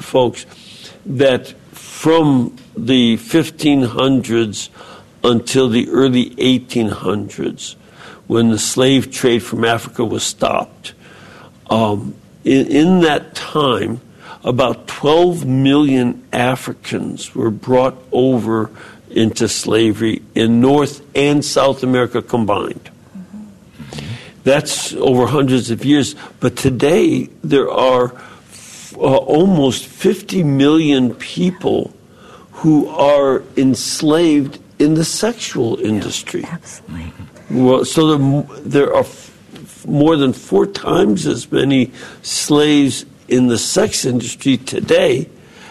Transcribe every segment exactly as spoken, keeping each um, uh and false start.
folks that from the fifteen hundreds until the early eighteen hundreds, when the slave trade from Africa was stopped, um, in, in that time, about twelve million Africans were brought over into slavery in North and South America combined. Mm-hmm. That's over hundreds of years. But today, there are uh, almost fifty million people who are enslaved in the sexual industry. Yeah, absolutely. Well, so there, there are f- more than four times as many slaves in the sex industry today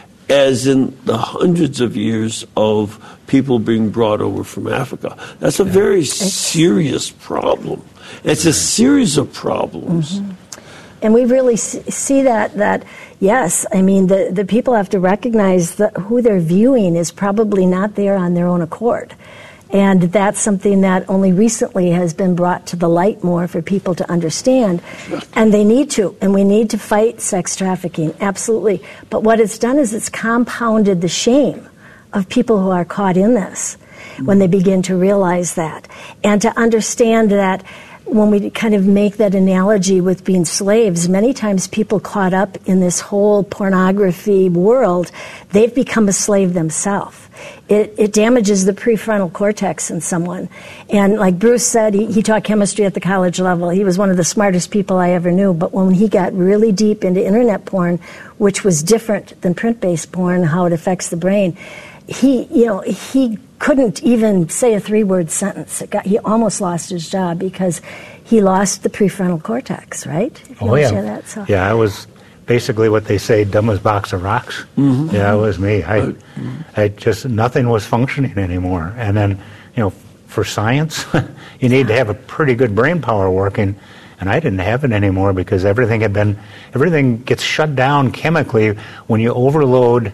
as in the hundreds of years of people being brought over from Africa. That's a very it's, serious problem. It's a series of problems. Mm-hmm. And we really see that, that yes, I mean, the, the people have to recognize that who they're viewing is probably not there on their own accord. And that's something that only recently has been brought to the light more for people to understand. And they need to. And we need to fight sex trafficking, absolutely. But what it's done is it's compounded the shame of people who are caught in this when they begin to realize that. And to understand that when we kind of make that analogy with being slaves, many times people caught up in this whole pornography world, they've become a slave themselves. It, it damages the prefrontal cortex in someone. And like Bruce said, he, he taught chemistry at the college level. He was one of the smartest people I ever knew. But when he got really deep into internet porn, which was different than print-based porn, how it affects the brain, he, you know, he couldn't even say a three-word sentence. It got, he almost lost his job because he lost the prefrontal cortex, right? If you oh, yeah. That, so. Yeah, I was basically what they say, dumb as a box of rocks. Mm-hmm. Yeah, it was me. I, I just, nothing was functioning anymore. And then, you know, for science, you need to have a pretty good brain power working. And I didn't have it anymore because everything had been, everything gets shut down chemically when you overload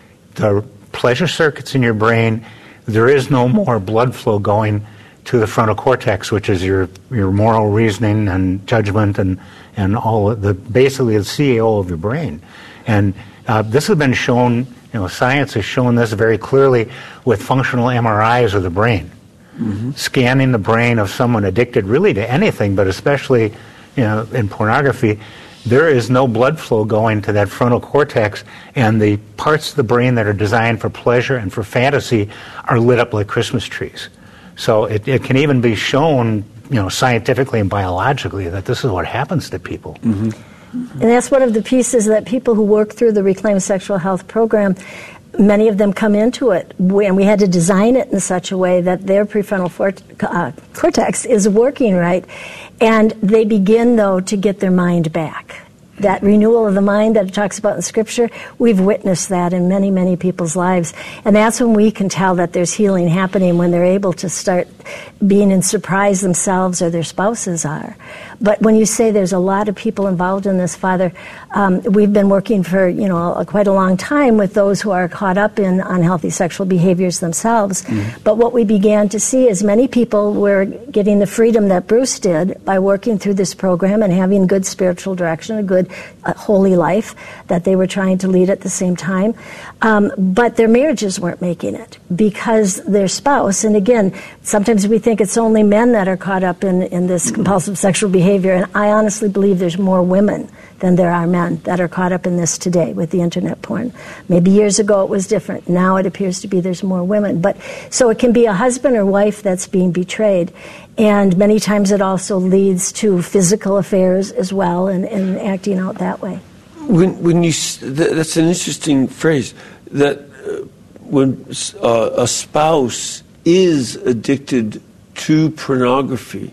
the pleasure circuits in your brain. There is no more blood flow going to the frontal cortex, which is your, your moral reasoning and judgment and, and all of the, basically the C E O of your brain. And uh, this has been shown, you know, science has shown this very clearly with functional M R Is of the brain. Mm-hmm. Scanning the brain of someone addicted really to anything, but especially, you know, in pornography, there is no blood flow going to that frontal cortex, and the parts of the brain that are designed for pleasure and for fantasy are lit up like Christmas trees. So it, it can even be shown, you know, scientifically and biologically that this is what happens to people. Mm-hmm. Mm-hmm. And that's one of the pieces that people who work through the Reclaim Sexual Health program, many of them come into it, and we had to design it in such a way that their prefrontal fort, uh, cortex is working right, and they begin, though, to get their mind back. That renewal of the mind that it talks about in Scripture, we've witnessed that in many, many people's lives. And that's when we can tell that there's healing happening, when they're able to start being in surprise themselves or their spouses are. But when you say there's a lot of people involved in this, Father, um, we've been working for, you know, a, quite a long time with those who are caught up in unhealthy sexual behaviors themselves. Mm-hmm. But what we began to see is many people were getting the freedom that Bruce did by working through this program and having good spiritual direction, a good uh, holy life that they were trying to lead at the same time. Um, but their marriages weren't making it because their spouse, and again, sometimes we think it's only men that are caught up in, in this compulsive sexual behavior, and I honestly believe there's more women than there are men that are caught up in this today with the internet porn. Maybe years ago it was different. Now it appears to be there's more women. But so it can be a husband or wife that's being betrayed. And many times it also leads to physical affairs as well and, and acting out that way. When, when you, that's an interesting phrase, that uh, when uh, a spouse is addicted to pornography,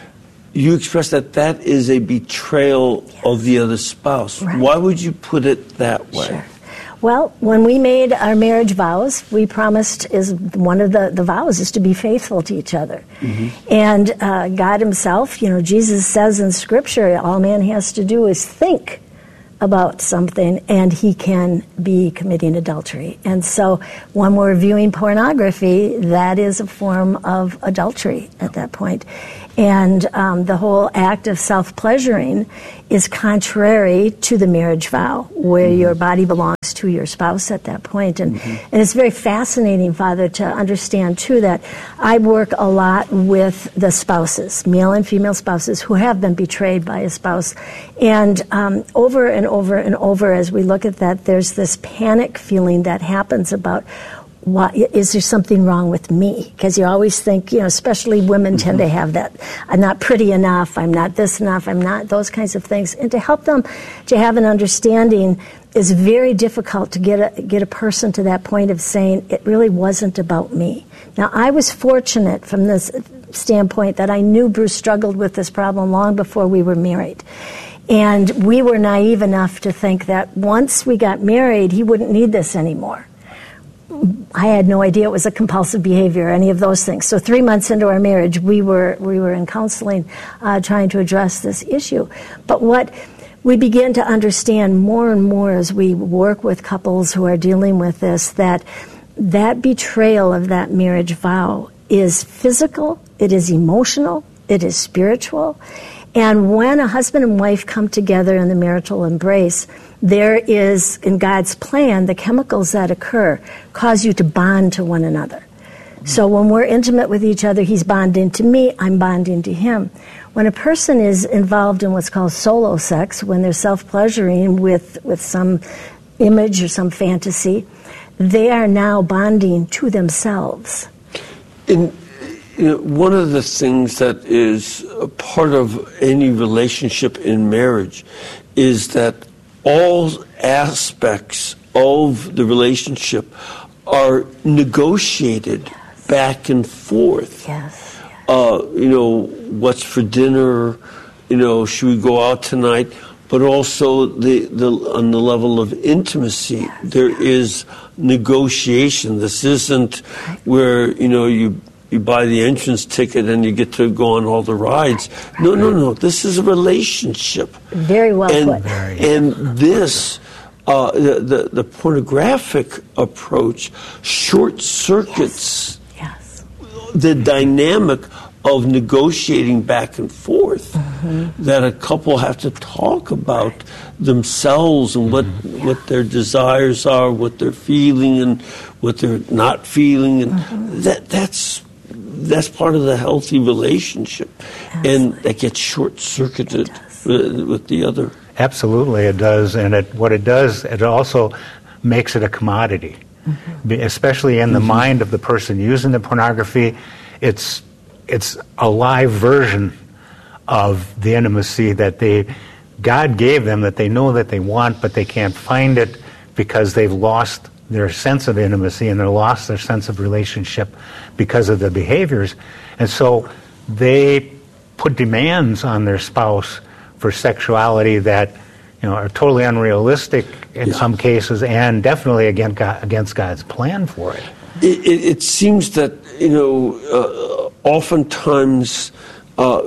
you express that that is a betrayal yes. of the other spouse. Right. Why would you put it that way? Sure. Well, when we made our marriage vows, we promised, is one of the, the vows is to be faithful to each other. Mm-hmm. And uh, God himself, you know, Jesus says in Scripture, all man has to do is think about something and he can be committing adultery. And so when we're viewing pornography, that is a form of adultery at that point. And um, the whole act of self-pleasuring is contrary to the marriage vow, where mm-hmm. your body belongs to your spouse at that point. And, mm-hmm. and it's very fascinating, Father, to understand, too, that I work a lot with the spouses, male and female spouses, who have been betrayed by a spouse. And um, over and over and over, as we look at that, there's this panic feeling that happens about, why, is there something wrong with me? Because you always think, you know, especially women mm-hmm. tend to have that, I'm not pretty enough, I'm not this enough, I'm not, those kinds of things. And to help them to have an understanding is very difficult to get a, get a person to that point of saying, it really wasn't about me. Now, I was fortunate from this standpoint that I knew Bruce struggled with this problem long before we were married. And we were naive enough to think that once we got married, he wouldn't need this anymore. I had no idea it was a compulsive behavior or any of those things. So three months into our marriage, we were we were in counseling uh, trying to address this issue. But what we begin to understand more and more as we work with couples who are dealing with this, that that betrayal of that marriage vow is physical, it is emotional, it is spiritual. And when a husband and wife come together in the marital embrace, there is, in God's plan, the chemicals that occur cause you to bond to one another. So when we're intimate with each other, he's bonding to me, I'm bonding to him. When a person is involved in what's called solo sex, when they're self-pleasuring with, with some image or some fantasy, they are now bonding to themselves. In, you know, one of the things that is a part of any relationship in marriage is that all aspects of the relationship are negotiated yes. back and forth. Yes. yes. Uh, you know, what's for dinner? You know, should we go out tonight? But also the, the on the level of intimacy, yes. there is negotiation. This isn't where, you know, you you buy the entrance ticket and you get to go on all the rides. No, no, no. This is a relationship. Very well and, put. And this, uh, the, the the pornographic approach short circuits yes. Yes. the dynamic of negotiating back and forth mm-hmm. that a couple have to talk about themselves and what mm-hmm. what their desires are, what they're feeling and what they're not feeling, and mm-hmm. that that's that's part of the healthy relationship. Absolutely. And that gets short-circuited with, with the other. Absolutely, it does. And it, what it does, it also makes it a commodity, mm-hmm. especially in the mm-hmm. mind of the person using the pornography. It's it's a live version of the intimacy that they God gave them, that they know that they want, but they can't find it because they've lost their sense of intimacy and they've lost their sense of relationship because of the behaviors. And so they put demands on their spouse for sexuality that, you know, are totally unrealistic in yeah. some cases and definitely against God, against God's plan for it. It, it, it seems that, you know, uh, oftentimes uh,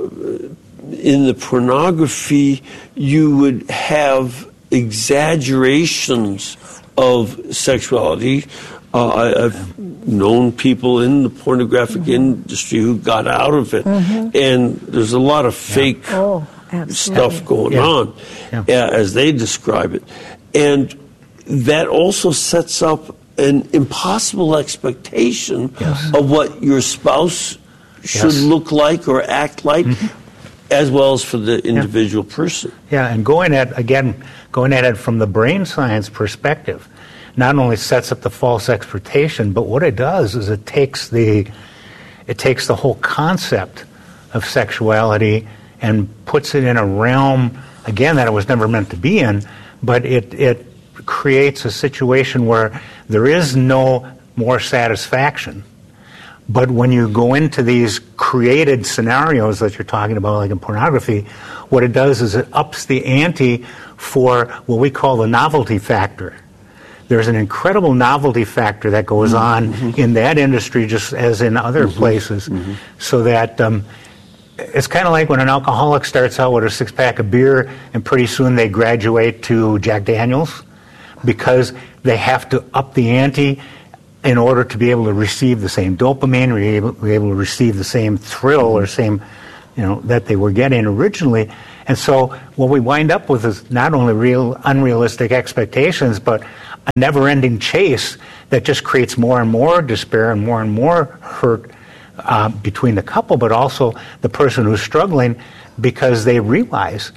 in the pornography you would have exaggerations of sexuality. Uh, I, I've known people in the pornographic mm-hmm. industry who got out of it, mm-hmm. and there's a lot of fake yeah. oh, stuff going yeah. on, yeah. Yeah, as they describe it. And that also sets up an impossible expectation yes. of what your spouse should yes. look like or act like, mm-hmm. as well as for the individual yeah. person. Yeah, and going at, again, going at it from the brain science perspective, not only sets up the false expectation, but what it does is it takes the it takes the whole concept of sexuality and puts it in a realm, again, that it was never meant to be in, but it it creates a situation where there is no more satisfaction. But when you go into these created scenarios that you're talking about, like in pornography, what it does is it ups the ante for what we call the novelty factor. There's an incredible novelty factor that goes on mm-hmm. in that industry just as in other mm-hmm. places, mm-hmm. so that um, it's kind of like when an alcoholic starts out with a six-pack of beer and pretty soon they graduate to Jack Daniels because they have to up the ante in order to be able to receive the same dopamine, or be able, be able to receive the same thrill or same, you know, that they were getting originally. And so what we wind up with is not only real unrealistic expectations, but a never-ending chase that just creates more and more despair and more and more hurt uh, between the couple, but also the person who's struggling, because they realize,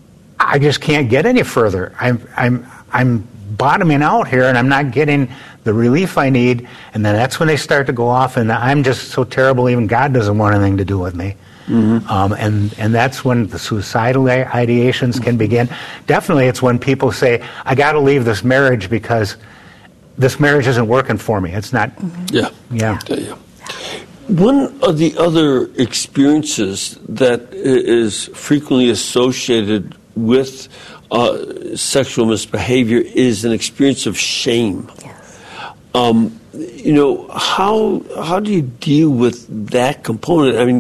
I just can't get any further. I'm I'm I'm bottoming out here, and I'm not getting the relief I need. And then that's when they start to go off, and I'm just so terrible, even God doesn't want anything to do with me. Mm-hmm. Um, and, and that's when the suicidal ideations can begin. Definitely it's when people say, I got to leave this marriage because this marriage isn't working for me. It's not. Mm-hmm. Yeah. Yeah. yeah. yeah. One of the other experiences that is frequently associated with uh, sexual misbehavior is an experience of shame. Yes. Um, you know, how how do you deal with that component? I mean,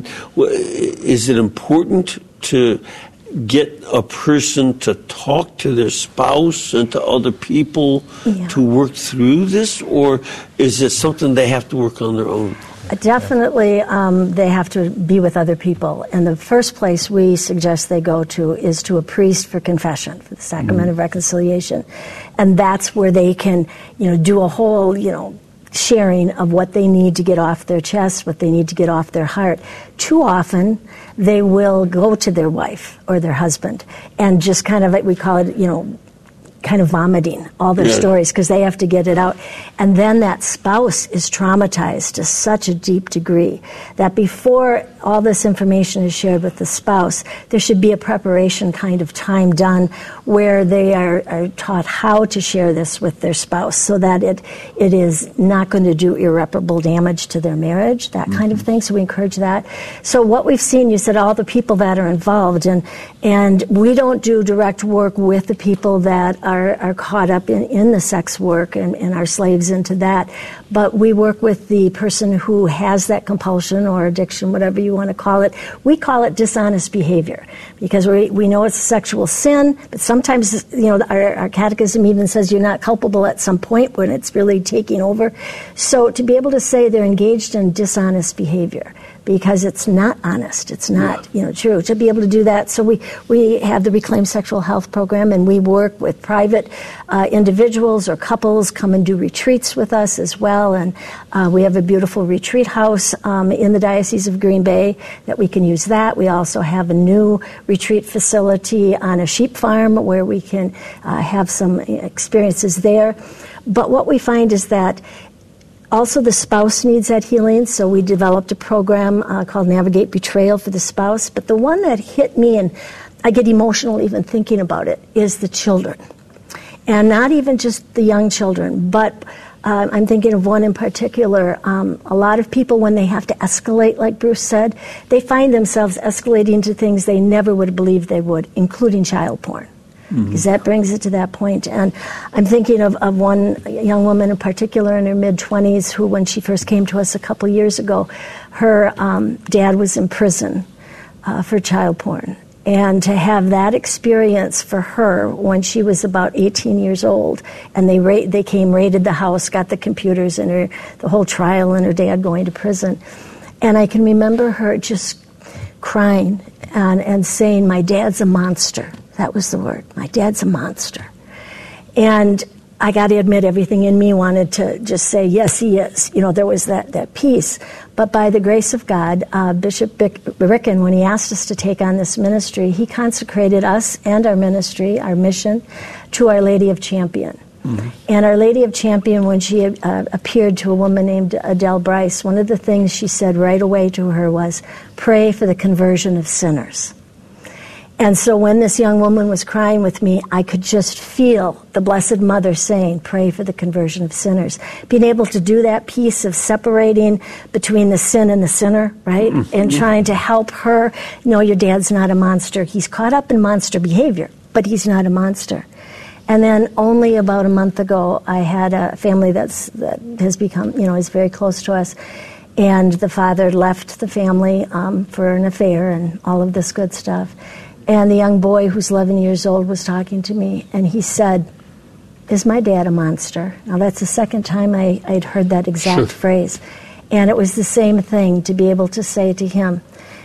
is it important to get a person to talk to their spouse and to other people yeah. to work through this, or is it something they have to work on their own? Definitely, um, they have to be with other people. And the first place we suggest they go to is to a priest for confession, for the sacrament mm-hmm. of reconciliation. And that's where they can, you know, do a whole, you know, sharing of what they need to get off their chest, what they need to get off their heart. Too often, they will go to their wife or their husband and just kind of, we call it, you know, kind of vomiting all their yeah. stories because they have to get it out. And then that spouse is traumatized to such a deep degree that before all this information is shared with the spouse, there should be a preparation kind of time done where they are, are taught how to share this with their spouse so that it it is not going to do irreparable damage to their marriage, that kind mm-hmm. of thing. So we encourage that. So what we've seen, you said all the people that are involved, and and we don't do direct work with the people that are, are caught up in, in the sex work and, and are slaves into that, but we work with the person who has that compulsion or addiction, whatever you want to call it. We call it dishonest behavior because we, we know it's a sexual sin, but sometimes, you know, our, our catechism even says you're not culpable at some point when it's really taking over. So to be able to say they're engaged in dishonest behavior because it's not honest, it's not, yeah. you know, true, to be able to do that. So we, we have the Reclaim Sexual Health Program, and we work with private uh, individuals or couples come and do retreats with us as well. And uh, we have a beautiful retreat house um, in the Diocese of Green Bay that we can use that. We also have a new retreat facility on a sheep farm where we can uh, have some experiences there. But what we find is that also the spouse needs that healing, so we developed a program uh, called Navigate Betrayal for the spouse. But the one that hit me, and I get emotional even thinking about it, is the children. And not even just the young children, but uh, I'm thinking of one in particular. Um, a lot of people, when they have to escalate, like Bruce said, they find themselves escalating to things they never would have believed they would, including child porn. Because mm-hmm. that brings it to that point. And I'm thinking of, of one young woman in particular in her mid-twenties who, when she first came to us a couple years ago, her um, dad was in prison uh, for child porn. And to have that experience for her when she was about eighteen years old, and they ra- they came, raided the house, got the computers and her, the whole trial and her dad going to prison. And I can remember her just crying and, and saying, "My dad's a monster." That was the word. My dad's a monster. And I got to admit, everything in me wanted to just say, yes, he is. You know, there was that, that piece. But by the grace of God, uh, Bishop Bick- Ricken, when he asked us to take on this ministry, he consecrated us and our ministry, our mission, to Our Lady of Champion. Mm-hmm. And Our Lady of Champion, when she uh, appeared to a woman named Adele Bryce, one of the things she said right away to her was, pray for the conversion of sinners. And so when this young woman was crying with me, I could just feel the Blessed Mother saying, pray for the conversion of sinners. Being able to do that piece of separating between the sin and the sinner, right? Mm-hmm. And trying to help her, no, your dad's not a monster. He's caught up in monster behavior, but he's not a monster. And then only about a month ago, I had a family that's that has become, you know, is very close to us. And the father left the family um, for an affair and all of this good stuff. And the young boy who's eleven years old was talking to me, and he said, is my dad a monster? Now, that's the second time I, I'd heard that exact sure. phrase. And it was the same thing to be able to say to him,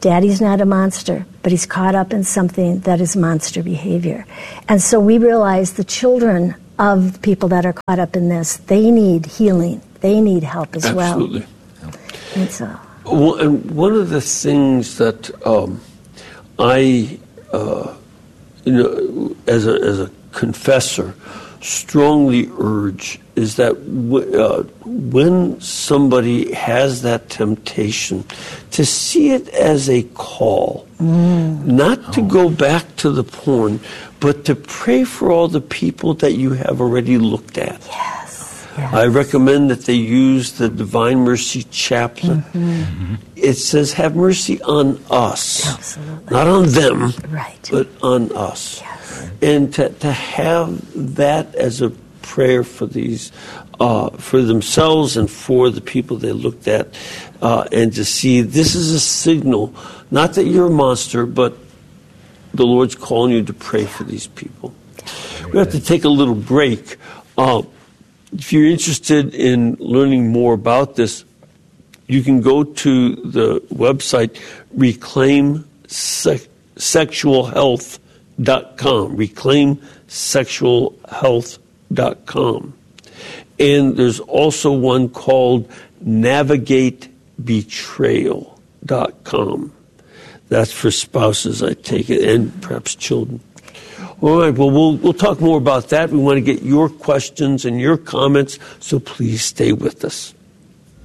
Daddy's not a monster, but he's caught up in something that is monster behavior. And so we realize the children of people that are caught up in this, they need healing. They need help as Absolutely. well. And so. Well, and one of the things that um, I, uh, you know, as a, as a confessor, strongly urge is that w- uh, when somebody has that temptation, to see it as a call, mm. not oh. to go back to the porn, but to pray for all the people that you have already looked at. Yes. yes. I recommend that they use the Divine Mercy Chaplet. Mm-hmm. Mm-hmm. It says, have mercy on us. Absolutely. Not on them, right. but on us. Yes. And to, to have that as a prayer for these, uh, for themselves and for the people they looked at, uh, and to see this is a signal, not that you're a monster, but the Lord's calling you to pray for these people. We have to take a little break. Uh, if you're interested in learning more about this, you can go to the website reclaim sexual health dot com, reclaim sexual health dot com. And there's also one called navigate betrayal dot com. That's for spouses, I take it, and perhaps children. All right, well, we'll we'll talk more about that. We want to get your questions and your comments, so please stay with us.